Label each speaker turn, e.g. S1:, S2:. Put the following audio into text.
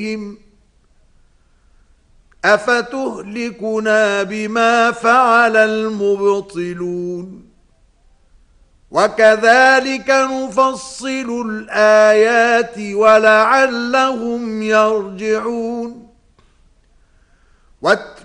S1: أفتهلكنا بما فعل المبطلون وكذلك نفصل الآيات ولعلهم يرجعون